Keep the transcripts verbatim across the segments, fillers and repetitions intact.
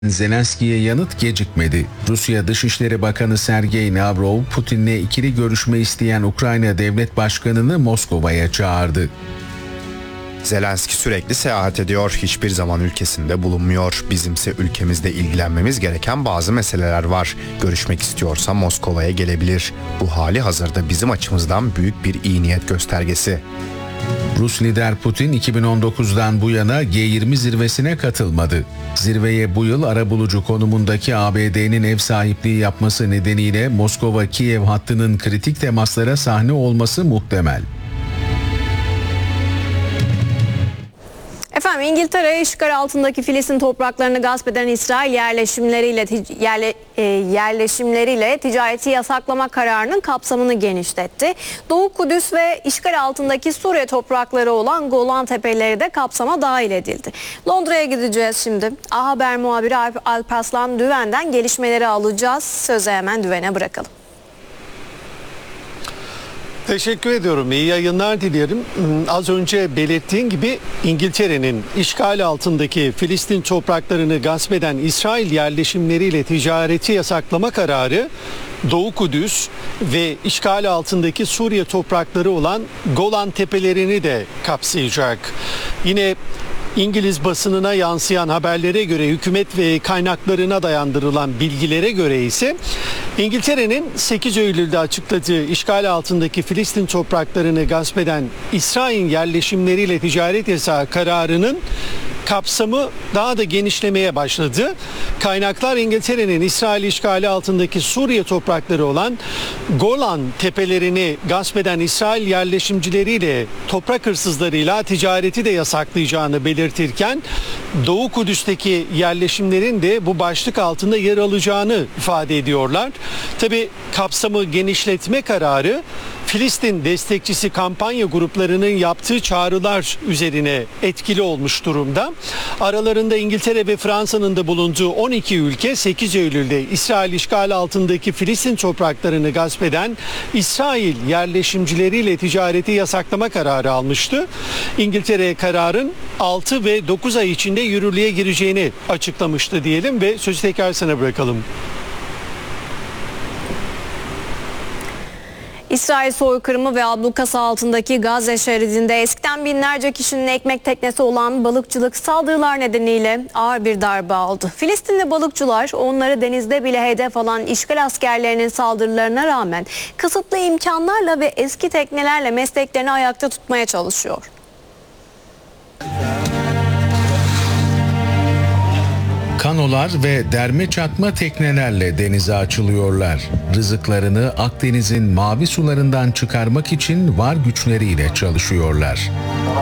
Zelenski'ye yanıt gecikmedi. Rusya Dışişleri Bakanı Sergey Lavrov, Putin'le ikili görüşme isteyen Ukrayna Devlet Başkanı'nı Moskova'ya çağırdı. Zelenski sürekli seyahat ediyor, hiçbir zaman ülkesinde bulunmuyor. Bizimse ülkemizde ilgilenmemiz gereken bazı meseleler var. Görüşmek istiyorsa Moskova'ya gelebilir. Bu hali hazırda bizim açımızdan büyük bir iyi niyet göstergesi. Rus lider Putin iki bin on dokuzdan bu yana G yirmi zirvesine katılmadı. Zirveye bu yıl arabulucu konumundaki A B D'nin ev sahipliği yapması nedeniyle Moskova-Kiev hattının kritik temaslara sahne olması muhtemel. Efendim, İngiltere işgal altındaki Filistin topraklarını gasp eden İsrail yerleşimleriyle yerle, e, yerleşimleriyle ticareti yasaklama kararının kapsamını genişletti. Doğu Kudüs ve işgal altındaki Suriye toprakları olan Golan Tepeleri de kapsama dahil edildi. Londra'ya gideceğiz şimdi. A Haber muhabiri Alp, Alparslan Düven'den gelişmeleri alacağız. Sözü hemen Düven'e bırakalım. Teşekkür ediyorum. İyi yayınlar dilerim. Az önce belirttiğin gibi İngiltere'nin işgal altındaki Filistin topraklarını gasp eden İsrail yerleşimleriyle ticareti yasaklama kararı Doğu Kudüs ve işgal altındaki Suriye toprakları olan Golan Tepelerini de kapsayacak. Yine İngiliz basınına yansıyan haberlere göre, hükümet ve kaynaklarına dayandırılan bilgilere göre ise İngiltere'nin sekiz Eylül'de açıkladığı işgal altındaki Filistin topraklarını gasp eden İsrail yerleşimleriyle ticaret yasağı kararının kapsamı daha da genişlemeye başladı. Kaynaklar İngiltere'nin İsrail işgali altındaki Suriye toprakları olan Golan Tepelerini gasp eden İsrail yerleşimcileriyle, toprak hırsızlarıyla ticareti de yasaklayacağını belirtirken Doğu Kudüs'teki yerleşimlerin de bu başlık altında yer alacağını ifade ediyorlar. Tabii kapsamı genişletme kararı Filistin destekçisi kampanya gruplarının yaptığı çağrılar üzerine etkili olmuş durumda. Aralarında İngiltere ve Fransa'nın da bulunduğu on iki ülke sekiz Eylül'de İsrail işgali altındaki Filistin topraklarını gasp eden İsrail yerleşimcileriyle ticareti yasaklama kararı almıştı. İngiltere kararın altı ve dokuz ay içinde yürürlüğe gireceğini açıklamıştı diyelim ve sözü tekrar sana bırakalım. İsrail soykırımı ve ablukası altındaki Gazze şeridinde eskiden binlerce kişinin ekmek teknesi olan balıkçılık saldırılar nedeniyle ağır bir darbe aldı. Filistinli balıkçılar onları denizde bile hedef alan işgal askerlerinin saldırılarına rağmen kısıtlı imkanlarla ve eski teknelerle mesleklerini ayakta tutmaya çalışıyor. Kanolar ve derme çatma teknelerle denize açılıyorlar. Rızıklarını Akdeniz'in mavi sularından çıkarmak için var güçleriyle çalışıyorlar.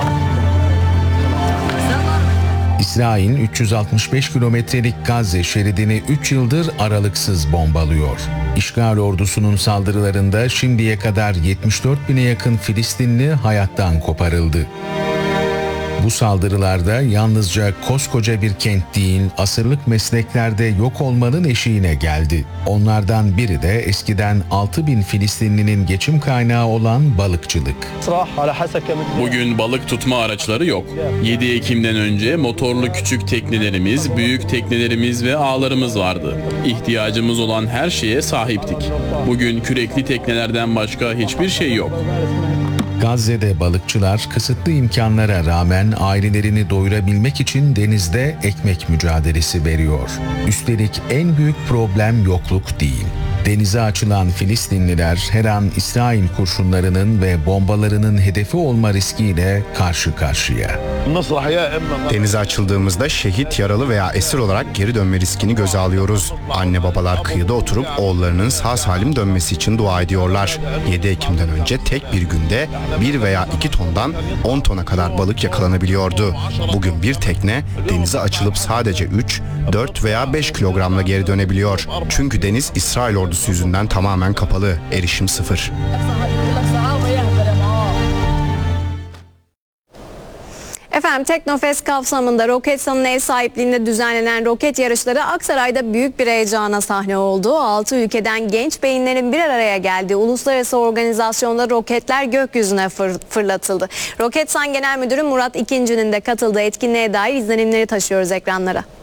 İsrail üç yüz altmış beş kilometrelik Gazze şeridini üç yıldır aralıksız bombalıyor. İşgal ordusunun saldırılarında şimdiye kadar yetmiş dört bine yakın Filistinli hayattan koparıldı. Bu saldırılarda yalnızca koskoca bir kent değil, asırlık mesleklerde yok olmanın eşiğine geldi. Onlardan biri de eskiden altı bin Filistinlinin geçim kaynağı olan balıkçılık. Bugün balık tutma araçları yok. yedi Ekim'den önce motorlu küçük teknelerimiz, büyük teknelerimiz ve ağlarımız vardı. İhtiyacımız olan her şeye sahiptik. Bugün kürekli teknelerden başka hiçbir şey yok. Gazze'de balıkçılar kısıtlı imkanlara rağmen ailelerini doyurabilmek için denizde ekmek mücadelesi veriyor. Üstelik en büyük problem yokluk değil. Denize açılan Filistinliler her an İsrail kurşunlarının ve bombalarının hedefi olma riskiyle karşı karşıya. Denize açıldığımızda şehit, yaralı veya esir olarak geri dönme riskini göze alıyoruz. Anne babalar kıyıda oturup oğullarının sağ salim dönmesi için dua ediyorlar. yedi Ekim'den önce tek bir günde bir veya iki tondan on tona kadar balık yakalanabiliyordu. Bugün bir tekne denize açılıp sadece üç, dört veya beş kilogramla geri dönebiliyor. Çünkü deniz İsrail ordusu yüzünden tamamen kapalı, erişim sıfır. Efendim, Teknofest kapsamında Roketsan'ın ev sahipliğinde düzenlenen roket yarışları Aksaray'da büyük bir heyecana sahne oldu. altı ülkeden genç beyinlerin bir araya geldiği uluslararası organizasyonda roketler gökyüzüne fır, fırlatıldı. Roketsan Genel Müdürü Murat İkinci'nin de katıldığı etkinliğe dair izlenimleri taşıyoruz ekranlara.